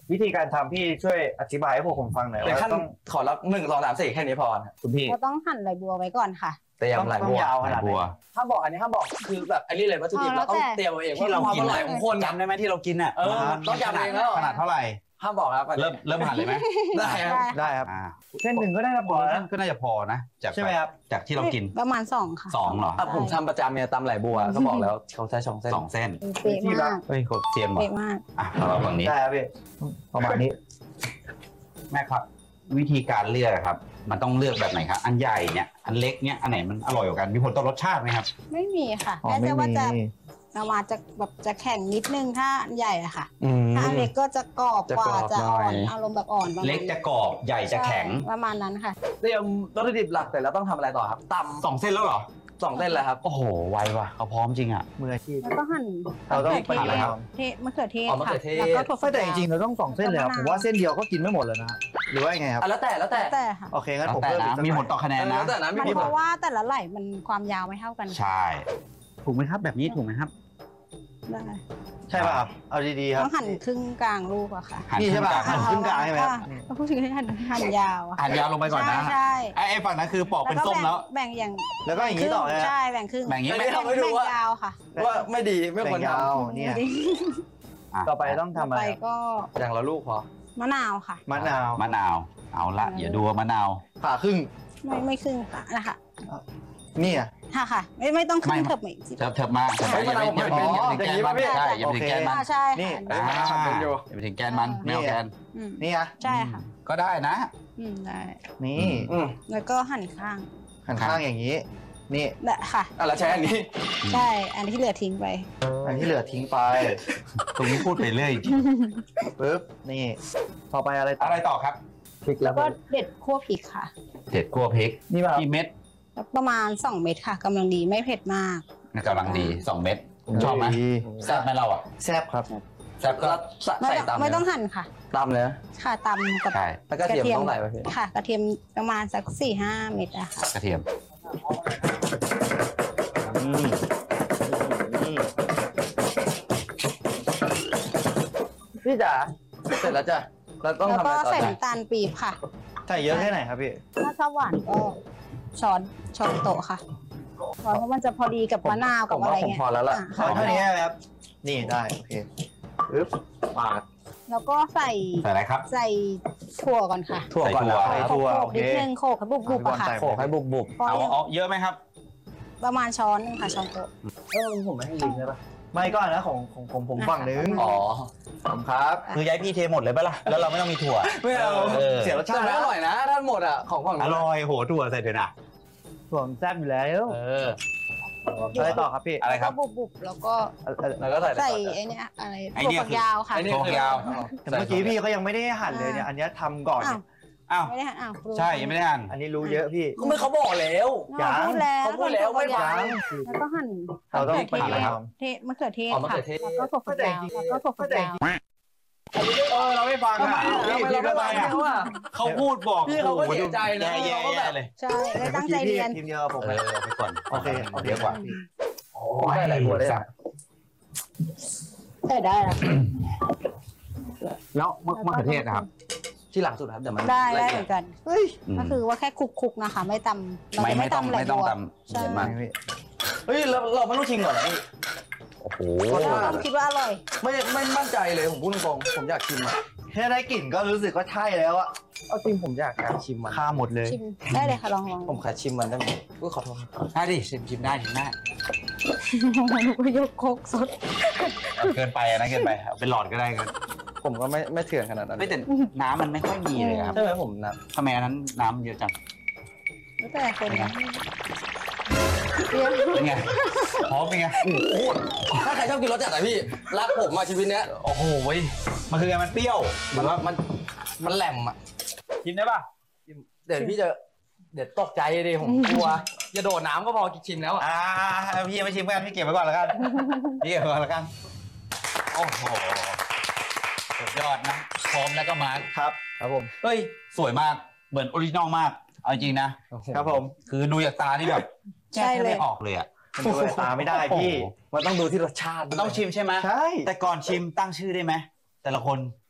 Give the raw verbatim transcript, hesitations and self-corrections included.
วิธีการทำพี่ช่วยอธิบายให้พวกผมฟังหน่อยเป็นว่าขั้นต้องขอรับหนึ่งสองสามสี่แค่นี้พอนะคุณพี่เราต้องหั่นไหลบัวไว้ก่อนค่ะเตรียมไหลต้อบังวยาวขนาดไหนบัวถ้าบอกอันนี้ถ้าบอกคือแบบอันนี้เลยวัตถุดิบเอาแล้เราวต้องแต่เตรียมเอาเองที่เราความกินอร่อยของคนจำได้ไหมที่เรากินอ่ะเออต้องจำเองแล้วขนาดเท่าไหร่ห้ามบอกครับเริ่มเริ่มหั่นเลยไหมได้ครับได้ได้ครับอ่าเส้นหนึ่งก็ได้นะพอแล้วก็น่าจะพอนะจากใช่ไหมครับจากที่เรากินประมาณสองค่ะสองเหรออ่ะผมทำประจำเนี่ยตำไหลบัวก็บอกแล้วเขาใช้สองเส้นสองเส้นเป๊ะมากเฮ้ยโคตรเซียนว่ะเป๊ะมากอ่ะเราฝั่งนี้ได้ครับพี่ประมาณนี้แม่ครับ วิธีการเลือกครับ มันต้องเลือกแบบไหนครับ อันใหญ่เนี่ยอันเล็กเนี่ยอันไหนมันอร่อยกว่ากันมีผลต่อรสชาติไหมครับไม่มีค่ะอ๋อแค่ไม่จะว่ามีจะนาวาจะแบบจะแข็งนิดนึงถ้าอันใหญ่อะค่ะอืมถ้าอันเล็กก็จะกรอบกว่าจะจะกรอบหน่อ่ออน ยอารมณ์แบบอ่อนประมาณเล็กจะกรอบใหญ่จะแข็งใช่ประมาณนั้นค่ะเตรียมวัตถุดิบหลักเสร็จแล้วต้องทำอะไรต่อครับตสองเส้นแล้วเหรอำสองเส้นเลยครับโอ้โหไวว่ะเขาพร้อมจริงอ่ะมืออาชีพแล้วก็หั่นเราต้องมะเขือหั่นอะไรเทคศรับเทศมะเขือเทศอ๋อมะค่ะเขือเทศแล้วก็ถั่วฝัไม่กแต่จยาวริงๆเราต้องสองเส้นเลยครับผมว่าเส้นเดียวก็กินไม่หมดแล้วนะหรือว่ายังไงครับอ่ะแล้วแต่แล้วแต่แต่ค่ะโอเคงั้นแล้วผมแต่เพิ่มอีนะกสักมีหผน่อลยต่อคะแนนแล้นะวแต่นะมันมีเพราะว่าแต่ละไหล่มันความยาวไม่เท่ากันใช่ ถูกไหมครับ แบบนี้ถูกไหมครับได้ใช่ป่ะครับเอาดีๆครับต้องหั่นครึ่งกลางลูกอะค่ะหั่นนี่ใช่ป่ะครึ่งกลางหั่นครึ่งกลางใช่ไหมครับอ่ะพูดถึงหั่นหั่นยาวอะค่ะหั่นยาวลงไปก่อนนะใช่ไอ้ไอ้ฝั่งนั้นคือปอกเป็นส้มแล้วแบ่งอย่างแล้วก็อย่างนี้ต่อเลยนะใช่แบ่งครึ่งแบ่งอย่างนี้ไม่ไม่ทำให้ดูแบ่งว่ายาวค่ะว่าไม่ดีไม่ควรแบ่งยาทวเนี่ยอ่ะต่อไปต้องทำต่ออะไรไปครับก็ำอย่างละลูกพอมะนาวค่ะมะนาวมะนาว เอาละอย่าดูว่ามะนาวผ่าครึ่งไม่ไม่ครึ่งค่ะนะคะนี่อ่ะค่ะค่ะ ไม่ไม่ต้องครึ่งไม่เถิบอีกสิเถิบเถิบมาเถิบมาอย่าไปอย่าไปอย่าไปถึงแกนมันใช่อย่าไปถึงแกนมันอ่าใช่นี่ค่ะอ่าทำเป็นอยู่อย่าไปถึงแกนมันไม่เอาแกนอืมนี่อ่ะใช่ค่ะก็ได้นะอืมได้นี่อืมแล้วก็หั่นข้างหันข้างอย่างนี้ นี่และค่ะอ่ะแล้วใช้อันนี้ใช่ อันที่เหลือทิ้งไปอันที่เหลือทิ้งไปตรงนี้พูดไปเรื่อยปึ๊บนี่ ต่อไปอะไรต่ออะไรต่อครับพริกแล้วก็เด็ดคั่วพริกค่ะเผ็ดกลัวพริกนี่ป่ะครับกี่เม็ดประมาณสองเม็ดค่ะกำลังดีไม่เผ็ดมากกำลังดีสองเม็ดผมชอบไหมแซ่บไหมเราอ่ะแซ่บครับแซ่บก็แล้วใส่ไม่ใส่ต้องตำไม่ต้องเลยหั่นค่ะตำเลยนะค่ะตำกับใช่แล้วกระเทียมต้องใส่ไปพี่ค่ะ กระเทียมประมาณสักสี่ห้าเม็ดอะค่ะกระเทียมอืมอืมพี่จ๋าเสร็จแล้วจ้ะเราต้องแล้วทำก็อะไรต่อใส่จ้ะน้ำตาลปี๊บค่ะใส่เยอะแค่ไหนครับพี่ถ้าชอบหวานก็ช้อนช้อนโต๊ะค่ะช้อนเพราะมันจะพอดีกับมะนาวผกับมอะว่าไรผมเงี้ยพอแล้วล่ะอ่ะเอาเท่านี้นะครับ นี่ได้ โอเคปึ๊บปาดแล้วก็ใส่ใส่อะไรครับใส่ถั่วก่อนค่ะถั่วก่อนใส่นะถั่วใส่ถั่วโขโอก เคนิดนึงโขกให้บุบบุบอะค่ะใส่โขกให้บุบบุบพอเอายังเอาเยอะไหมครับประมาณช้อนหนึงค่ะช้อนโต๊ะเออผมไม่ให้ลิงได้ปะไม่ก็อันนะของของผมผมฝั่งนึงอ๋อผมครับคือย้ายพี่เทหมดเลยปะล่ะ แล้วเราไม่ต้องมีถั่วไม่เอาเออเสียรสแต่ชาติไม่แล้อวร่อยนะถ้าหมดอ่ะของฝั่งอนู้นร่อยโหถั่วใส่เถอะนะส่วนแซ่บอยู่แล้วเอออะไรต่อครับพี่อะไรครับแล้วก็บุบบุบแล้วก็แล้วก็ใส่ใส่ต่อไอ้เนี้ยอะไรไอ้ถั่วเนี่ยฝักคือยาวค่ะอันนี้ถั่วคือยาวแต่เมื่อกี้พี่เขายังไม่ได้หั่นเลยเนี่ย อันเนี้ยทำก่อนอ้าวอ้าวไม่ได้หั่นอ้าวรู้ใช่ยังไม่ได้อ่านอันนี้รู้เยอะพี่ก็ไม่เขาบอกแล้วอ้าวพูดแล้วเขาพูดแล้วไม่ฟังแล้วก็หั่นเราต้องเทปฏิบัติธรรมเทมะเขือเทศอ๋อมะค่ะเขือเทศแล้วก็ถั่วฝักยาวแล้วก็ถั่วฝักยาวเออเราไม่ฟังอ่ะทำไมเราไม่ฟังเขาอ่ะเขาพูดบอกพี่เขาก็เสียใจนะแย่เราก็ๆแบบเลยใช่ไม่ตั้งใจเรียนทีมเดียวกับผมเออเอาไปก่อนโอเคโอเคเยอะกว่าโอ้ได้หลายหัวเลยอ่ะใช่ได้แล้วแล้วมะมะเขือเทศนะครับที่หลังสุดครับเดี๋ยวมันได้ได้ละเหเอียมือนกันเฮ้ยก็คือว่าแค่คลุกๆนะคะ ไม่ตำเราไม่จะไม่ต้องตำไหลไม่ต้องบัวตำใช่เห็นไหมเฮ้ยเราเราไม่ต้องชิมก่อนเหรอพี่โอ้โหเราคิดว่าอร่อยไม่ไม่มั่นใจเลยผมพูดตรงๆผมอยากชิมอ่ะแค่ได้กลิ่นก็รู้สึกว่าใช่แล้วอะเอาจริงผมอยากการชิมมันข้ามหมดเลยชิมได้เลยค่ะลองลองผมขอชิมมันได้ไหมอุ้ยขอโทษครับได้ดิชิมชิมได้ชิมได้หนูก็ยกโคกสดเกินไปอะนะเกินไปเอาเป็นหลอดก็ได้กันผมก็ไม่ไม่เถื่อนขนาดนั้นไม่แต่น้ำมันไม่ค่อยมีเลยครับใช่ไหมผมนะทำไมอันนั้นน้ำเยอะจังแล้วแต่คนนะเป็นไงพร้อมเป็นไงถ้าใครชอบกินรสจัดอะพี่รักผมมาชีวิตเนี้ยโอ้โหเว้ยมันคือไงมันเปรี้ยวหรือว่ามันมันแหลมอะกินได้ป่ะเดี๋ยวพี่จะเดี๋ยวตกใจดิผมกลัวอย่าโดดน้ำก็พอกินชิมแล้วอะอ่าพี่ยังไม่ชิมกันพี่เก็บไว้ก่อนแล้วกันพี่เก็บไว้ก่อนแล้วกันโอ้โหสุดยอดนะพร้อมแล้วก็มาร์คครับครับผมเฮ้ยสวยมากเหมือนออริจินอลมากเอาจริงนะครับผมคือดูจากตานี่แบบแยกไม่ออกเลยอ่ะมันดูด้วยตาไม่ได้พี่มันต้องดูที่รสชาติต้องชิมใช่ไหมใช่แต่ก่อนชิมตั้งชื่อได้ไหมแต่ละคน